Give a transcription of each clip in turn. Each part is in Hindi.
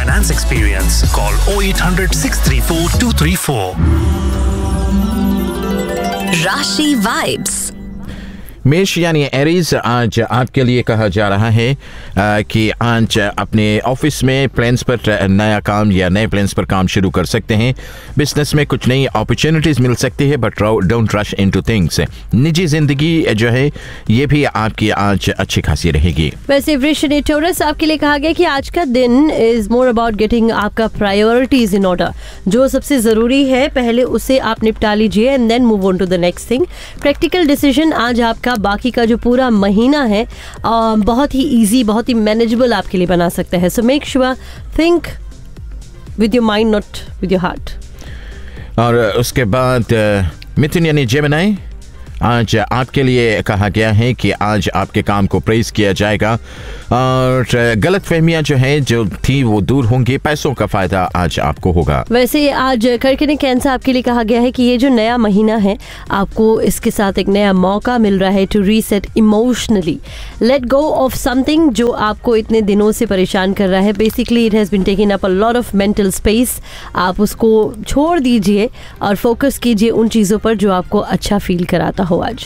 finance experience. Call 0800 634 234. राशि वाइब्स। मेष यानी एरीज, आज आपके लिए कहा जा रहा है कि आज अपने ऑफिस में प्लान्स पर नया काम या नए प्लान्स पर काम शुरू कर सकते हैं। बिजनेस में कुछ नई अपॉर्चुनिटीज मिल सकती है, but don't rush into things. निजी जिंदगी जो है ये भी आपकी आज अच्छी खासी रहेगी। वैसे वृष ने टोरस, आपके लिए कहा गया कि आज का दिन इज मोर अबाउट गेटिंग आपका प्रायोरिटीज इन ऑर्डर। जो सबसे जरूरी है पहले उसे आप निपटा लीजिए and then move on to the next thing. Practical decision आज आपका बाकी का जो पूरा महीना है बहुत ही इजी, बहुत ही मैनेजेबल आपके लिए बना सकता है। So make sure think with your mind, not with your heart. और उसके बाद मिथुन यानी जेमिनी, आज आपके लिए कहा गया है कि आज आपके काम को प्रेज किया जाएगा और गलत फहमियां जो है जो थी वो दूर होंगी। पैसों का फायदा आज आपको होगा। वैसे आज करके ने कैंसर, आपके लिए कहा गया है कि ये जो नया महीना है आपको इसके साथ एक नया मौका मिल रहा है to reset emotionally, let go of something जो आपको इतने दिनों से परेशान कर रहा है। Basically it has been taking up a lot of mental space. आप उसको छोड़ दीजिए और फोकस कीजिए उन चीज़ों पर जो आपको अच्छा फील कराता हो आज।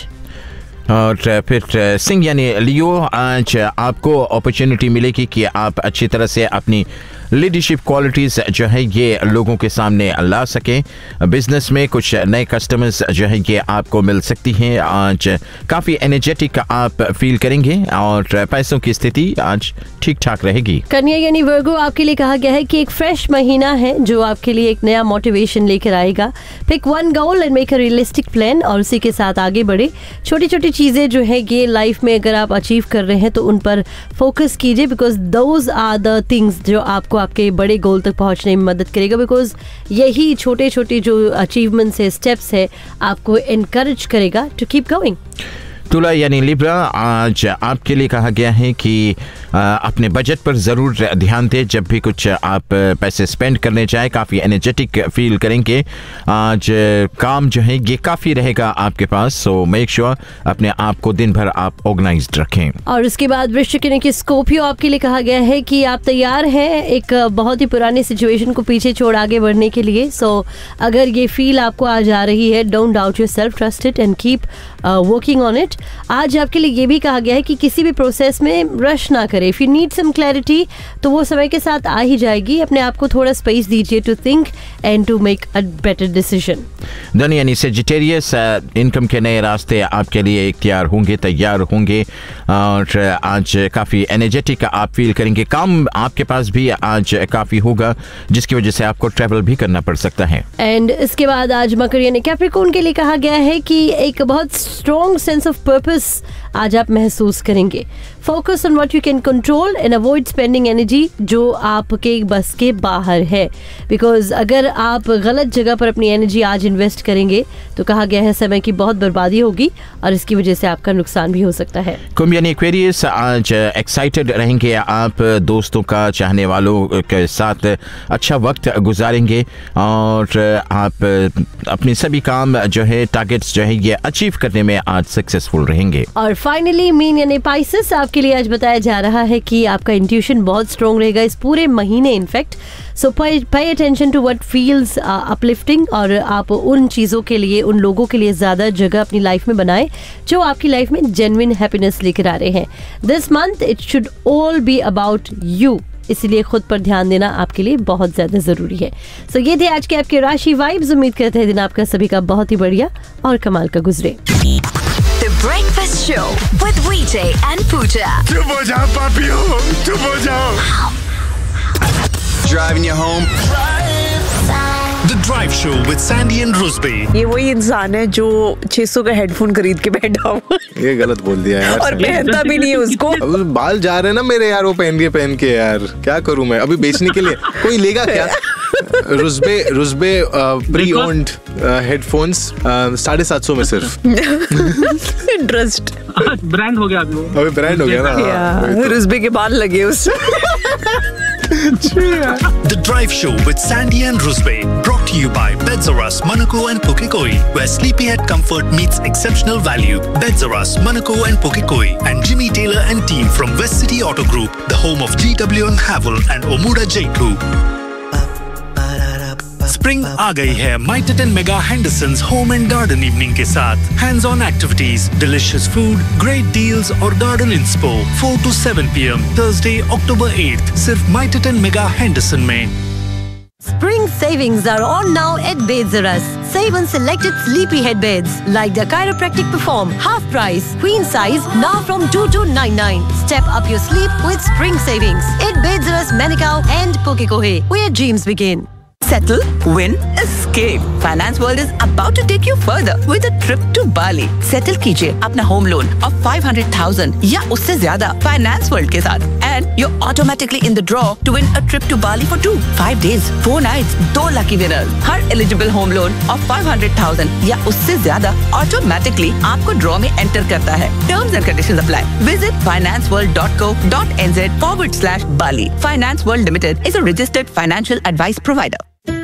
और फिर सिंह यानी लियो, आज आपको अपॉर्चुनिटी मिलेगी कि आप अच्छी तरह से अपनी लीडरशिप क्वालिटीज़ जो है ये लोगों के सामने ला सकें। बिजनेस में कुछ नए कस्टमर्स जो है ये आपको मिल सकती हैं। आज काफ़ी एनर्जेटिक आप फील करेंगे और पैसों की स्थिति आज ठीक ठाक रहेगी। कन्या यानी वर्गो, आपके लिए कहा गया है कि एक फ्रेश महीना है जो आपके लिए एक नया मोटिवेशन लेकर आएगा। Pick one goal and make a realistic plan और उसी के साथ आगे बढ़े। छोटी छोटी चीज़ें जो है ये लाइफ में अगर आप अचीव कर रहे हैं तो उन पर फोकस कीजिए, because those are the things जो आपको आपके बड़े गोल तक पहुंचने में मदद करेगा। बिकॉज यही छोटे छोटे जो अचीवमेंट्स है, स्टेप्स है, आपको एनकरेज करेगा टू कीप गोइंग। तुला यानी लिब्रा, आज आपके लिए कहा गया है कि अपने बजट पर ज़रूर ध्यान दें। जब भी कुछ आप पैसे स्पेंड करने जाए काफ़ी एनर्जेटिक फील करेंगे। आज काम जो है ये काफ़ी रहेगा आपके पास, सो मेक श्योर अपने आप को दिन भर आप ऑर्गेनाइज्ड रखें। और उसके बाद वृश्चिक यानी स्कॉर्पियो, आपके लिए कहा गया है कि आप तैयार हैं एक बहुत ही पुरानी सिचुएशन को पीछे छोड़ आगे बढ़ने के लिए। सो अगर ये फील आपको आज आ रही है, don't doubt your self, trust it and keep working on it. आज आपके लिए ये भी कहा गया है कि किसी भी प्रोसेस में रश ना करें। If you need some clarity तो वो समय के साथ आ ही जाएगी। अपने आप को थोड़ा स्पेस दीजिए to think and to make a better decision. धन यानी सेजिटेरियस, इनकम के नए रास्ते आपके लिए तैयार होंगे और आज काफ़ी एनर्जेटिक आप फील करेंगे। काम आपके पास भी आज काफ़ी होगा जिसकी वजह से आपको ट्रैवल भी करना पड़ सकता है। एंड इसके बाद आज मकर यानी कैप्रिकॉर्न के लिए कहा गया है कि एक बहुत स्ट्रॉन्ग सेंस ऑफ पर्पस आज आप महसूस करेंगे। Focus on what you can control and avoid spending energy जो आपके बस के बाहर है। बिकॉज अगर आप गलत जगह पर अपनी एनर्जी आज इन्वेस्ट करेंगे तो कहा गया है समय की बहुत बर्बादी होगी और इसकी वजह से आपका नुकसान भी हो सकता है। कुंभ यानी एक्वेरियस, आज एक्साइटेड रहेंगे आप, दोस्तों का, चाहने वालों के साथ अच्छा वक्त गुजारेंगे और आप अपने सभी काम जो है, टारगेट्स जो है ये अचीव करने में आज सक्सेसफुल रहेंगे। और फाइनली मीन यानी पाइसेस, आपके लिए आज बताया जा रहा है कि आपका इंट्यूशन बहुत स्ट्रॉन्ग रहेगा इस पूरे महीने in fact. So pay attention to what feels uplifting और आप उन चीज़ों के लिए, उन लोगों के लिए ज़्यादा जगह अपनी लाइफ में बनाएं जो आपकी लाइफ में जेन्युइन हैप्पीनेस लेकर आ रहे हैं। This month it should all be about you, इसलिए खुद पर ध्यान देना आपके लिए बहुत ज़्यादा ज़रूरी है। सो ये थे आज के आपके राशि वाइब्स। उम्मीद करते हैं दिन आपका सभी का बहुत ही बढ़िया और कमाल का गुजरे। The Breakfast Show with VJ and Pooja. चुप हो जाओ पापियों, चुप हो जाओ। Driving you home. The Drive Show with Sandy and Rusby. ये वही इंसान है जो 600 का हेडफोन खरीद के बैठा हुआ ये गलत बोल दिया यार। और पहनता भी नहीं है उसको। अब बाल जा रहे हैं ना मेरे यार, वो पहन के यार क्या करूं मैं अभी बेचने के लिए, कोई लेगा क्या? रुस्बे प्री ओन्ड हेडफोन्स 750 में सिर्फ। इंटरेस्ट ब्रांड हो गया अभी ब्रांड हो गया ना। रुस्बे के बाल लगे उस The Drive Show with Sandy and Rusbe, brought to you by Beds R Us, Monaco and Pukekoi, where sleepyhead comfort meets exceptional value. Beds R Us, Monaco and Pukekoi, and Jimmy Taylor and team from West City Auto Group, the home of GWM Havel and Omuda J2. Spring आ गई है माइटन mega हेंडरसन्स home and garden evening के साथ hands on activities, delicious food, great deals और garden इंस्पो 4 to 7 PM Thursday October 8th सिर्फ माइटन मेगा हेंडरसन में। Spring savings are on now at Beds R Us. Save on selected sleepy head beds like the chiropractic Perform, half price, queen size now from 2299. Step up your sleep with spring savings at Beds R Us, Manukau and Pukekohe, where dreams begin. Settle, win, escape. Finance World is about to take you further with a trip to Bali. Settle कीजिए अपना home loan of 500,000 या उससे ज्यादा Finance World के साथ, and you're automatically in the draw to win a trip to Bali for 5 days, 4 nights, 2 lucky winners. Her eligible home loan of 500,000 या उससे ज्यादा automatically आपको draw में enter करता है. Terms and conditions apply. Visit financeworld.co.nz/Bali. Finance World Limited is a registered financial advice provider.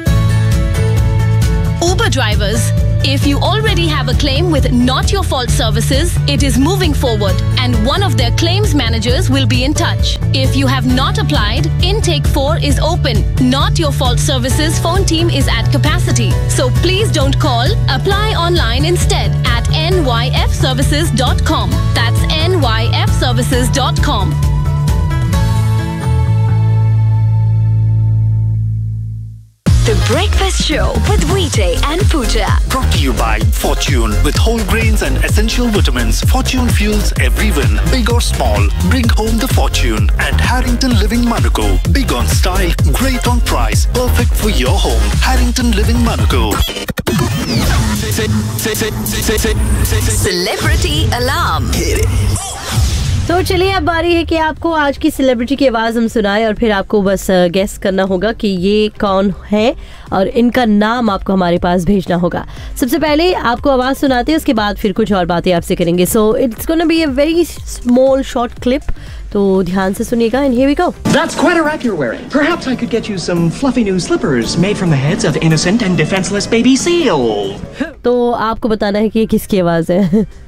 Uber drivers, if you already have a claim with Not Your Fault Services, it is moving forward and one of their claims managers will be in touch. If you have not applied, Intake 4 is open. Not Your Fault Services phone team is at capacity. So please don't call. Apply online instead at nyfservices.com. That's nyfservices.com. The Breakfast Show with Vijay and Pooja. Brought to you by Fortune, with whole grains and essential vitamins. Fortune fuels every win, big or small. Bring home the fortune. And Harrington Living Monaco, big on style, great on price, perfect for your home. Harrington Living Monaco. Celebrity Alarm. तो चलिए अब बारी है कि आपको आज की सेलिब्रिटी की आवाज हम सुनाएं और फिर आपको बस गेस करना होगा कि ये कौन है और इनका नाम आपको हमारे पास भेजना होगा। सबसे पहले आपको आवाज सुनाते हैं, उसके बाद फिर कुछ और बातें आपसे करेंगे। So it's gonna be a very small short clip, तो ध्यान से सुनिएगा। And here we go. That's quite a wrap you're wearing. Perhaps I could get you some fluffy new slippers made from the heads of innocent and defenseless baby seals. तो आपको बताना है कि ये किसकी आवाज है।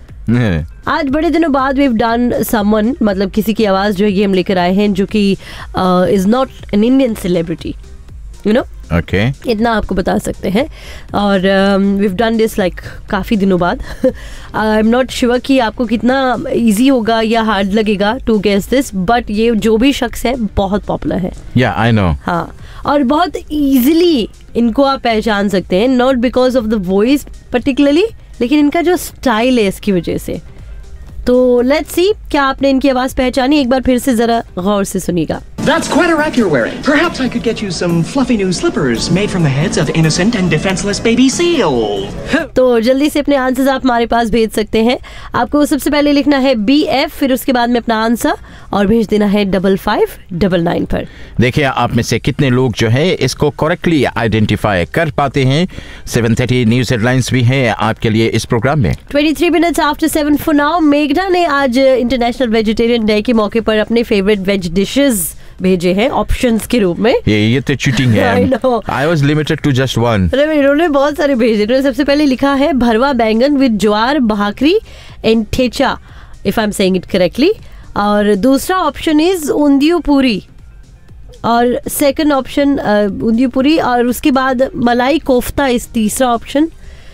आज बड़े दिनों बाद we've done someone, मतलब किसी की आवाज जो है ये हम लेकर आए हैं जो कि is not an Indian celebrity, you know? Okay. इतना आपको बता सकते हैं और we've done this like काफ़ी दिनों बाद। I'm not sure कि आपको कितना easy होगा या hard लगेगा to guess this, but ये जो भी शख्स है बहुत पॉपुलर है। Yeah, I know. हाँ, और बहुत easily इनको आप पहचान सकते हैं, not because of the voice particularly, लेकिन इनका जो स्टाइल है इसकी वजह से। तो लेट्स सी क्या आपने इनकी आवाज पहचानी, एक बार फिर से जरा गौर से सुनिएगा। That's quite a wrap you're wearing. Perhaps I could get you some fluffy new slippers made from the heads of innocent and defenseless baby seals. तो जल्दी से अपने आंसर्स आप हमारे पास भेज सकते हैं। आपको सबसे पहले लिखना है BF, फिर उसके बाद में अपना आंसर और भेज देना है 5599 पर। देखिए आप में से कितने लोग जो है इसको करेक्टली आइडेंटिफाई कर पाते हैं। 7:30 न्यूज हेडलाइंस भी हैं आपके लिए इस प्रोग्राम में। 23 minutes after 7 for now। मेघना ने आज इंटरनेशनल वेजिटेरियन डे के मौके पर अपने फेवरेट वेज डिशेस भेजे हैं ऑप्शंस के रूप में। ये तो चीटिंग है। I know. I was limited to just one. अरे इन्होंने बहुत सारे भेजे। इन्होंने सबसे पहले लिखा है भरवा बैंगन with jowar bhakri and thecha, if I am saying it correctly. और दूसरा ऑप्शन इज ऊंधियो पूरी, और सेकंड ऑप्शन ऊंधियो पूरी, और उसके बाद मलाई कोफ्ता इस तीसरा ऑप्शन।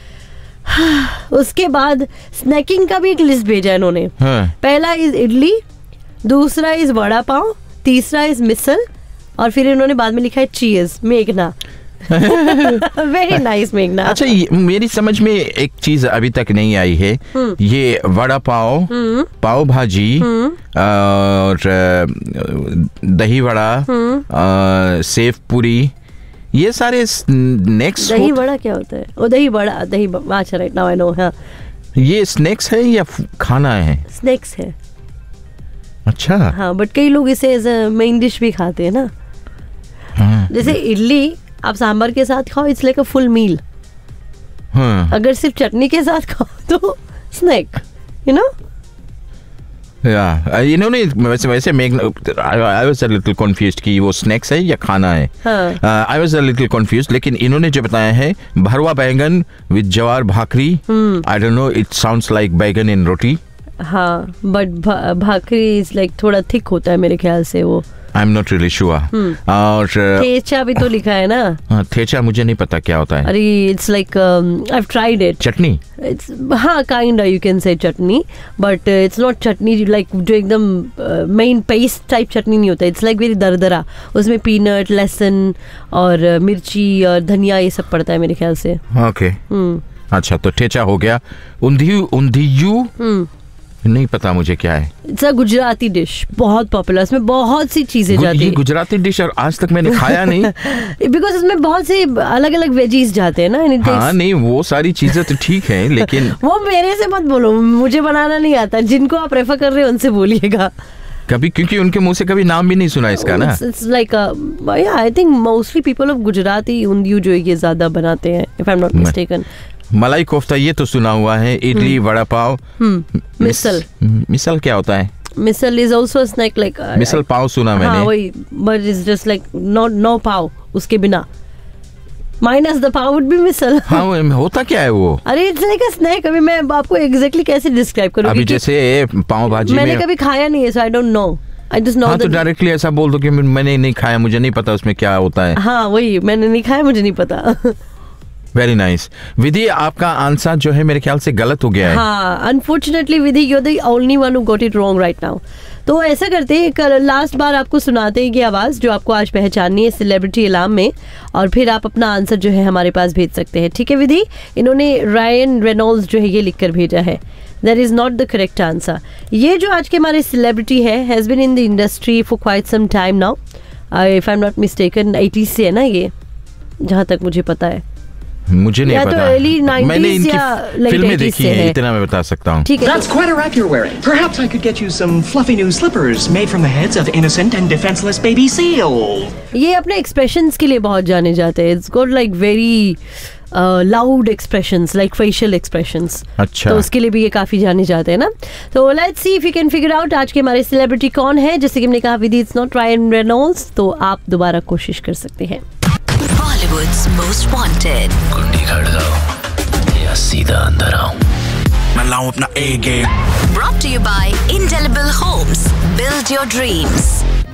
उसके बाद स्नैकिंग का भी एक लिस्ट भेजा इन्होंने। पहला इज इडली, दूसरा इज वड़ा पाव, तीसरा इज मिसल, और फिर इन्होंने बाद में लिखा है चीज। मेघना वेरी नाइस मेघना। अच्छा, मेरी समझ में एक चीज अभी तक नहीं आई है। ये वड़ा पाव, पाव भाजी और दही वड़ा, सेव पूरी, ये सारे स्नैक्स। दही वड़ा क्या होता है? ओ दही वड़ा, अच्छा राइट नाउ आई नो। हाँ, ये स्नैक्स है या खाना है? स्नैक्स है। अच्छा हाँ, बट कई लोग इसे एज अ मेन डिश भी खाते हैं ना। जैसे इडली आप सांभर के साथ खाओ, it's like a full meal. अगर सिर्फ चटनी के साथ खाओ तो स्नैक, यू नो। इन्होंने वैसे I was a little confused कि वो स्नैक्स है या खाना है. I was a little confused, लेकिन इन्होंने जो बताया है भरवा बैंगन विद जवार भाकरी. I don't know, it sounds like बैंगन इन रोटी. हाँ, बट भाकरी इज लाइक थोड़ा थिक होता है मेरे ख्याल से वो. I am not really sure. और थेचा भी तो लिखा है ना. थेचा मुझे नहीं पता क्या होता है. अरे it's like I have tried it. Chutney. It's हाँ, kind you can say chutney, but it's not chutney like जो एकदम मेन पेस्ट टाइप चटनी नहीं होता. इट्स लाइक वेरी दरदरा. उसमें पीनट, लहसुन और मिर्ची और धनिया ये सब पड़ता है मेरे ख्याल से. ओके. अच्छा, तो ठेचा हो गया. ऊंधियू नहीं पता मुझे क्या है. इट्स अ गुजराती डिश, बहुत पॉपुलर. इसमें बहुत सी चीजें जाती है. गुजराती डिश, और आज तक मैंने खाया नहीं. बिकॉज इसमें बहुत से अलग अलग वेजीज जाते हैं ना. हाँ, नहीं वो सारी चीजें तो ठीक है, लेकिन वो मेरे से मत बोलो, मुझे बनाना नहीं आता. जिनको आप रेफर कर रहे हो उनसे बोलिएगा कभी, क्योंकि उनके मुंह से कभी नाम भी नहीं सुना इसका ना. It's like I think mostly people of Gujarati undhiyu जो ये ज्यादा बनाते हैं, if I am not mistaken. मलाई कोफ्ता ये तो सुना हुआ है. इडली, वड़ा पाव. मिसल क्या होता है? मिसल is also a snack like. Misal pav सुना मैंने. हाँ वही, but it's just like no पाव, उसके बिना. Minus the pav would be मिसल. हाँ, होता क्या है वो? अरे इट्स लाइक अ स्नैक. अभी मैं आपको एग्जैक्टली कैसे डिस्क्राइब करूँ? अभी जैसे पाव भाजी मैंने कभी खाया नहीं है, सो I don't know. I just no. हाँ, तो डायरेक्टली ऐसा बोल दो कि मैंने नहीं खाया, मुझे नहीं पता उसमें क्या होता है. हाँ वही, मैंने नहीं खाया, मुझे नहीं पता. Very nice. विधि, आपका आंसर जो है मेरे ख्याल से गलत हो गया है. हाँ, unfortunately Vidhi, you are the only one who got it wrong right now. तो ऐसा करते हैं, लास्ट बार आपको सुनाते हैं कि आवाज जो आपको आज पहचाननी है सेलिब्रिटी इलाम में, और फिर आप अपना आंसर जो है हमारे पास भेज सकते हैं. ठीक है विधि? इन्होंने रायन रेनॉल्ड्स जो है ये लिखकर भेजा है. That is not the correct answer. ये जो आज के हमारे सेलिब्रिटी है, has been in the industry for quite some time now. If I am not mistaken 80s से है ना ये, जहाँ तक मुझे पता है. मुझे नहीं पता. तो मैंने इनकी फिल्में देखी हैं, इतना मैं बता सकता हूँ. ठीक है. That's quite a wrap you're wearing. Perhaps I could get you some fluffy new slippers made from the heads of innocent and defenseless baby seals. ये अपने एक्सप्रेशंस के लिए बहुत जाने जाते हैं. It's got like very loud expressions, like facial expressions. अच्छा, तो उसके लिए भी ये काफी जाने जाते हैं ना. तो let's see if you can figure out आज के हमारे सेलिब्रिटी कौन है. जैसे कि हमने कहा विधि, इट्स नॉट रायन रेनॉल्ड्स, तो आप दोबारा कोशिश कर सकते हैं. Bollywood's Most Wanted. कुंडी खड़काओ या सीधा अंदर आओ, मैं लाऊं अपना A game. Brought to you by Indelible Homes. Build your dreams.